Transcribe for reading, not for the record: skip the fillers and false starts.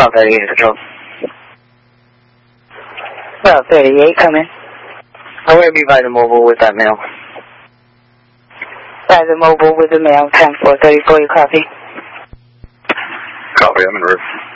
1238 is control. 1238, come in. I will be by the mobile with that mail. By the mobile with the mail, 10-434, you copy? Copy, I'm en route.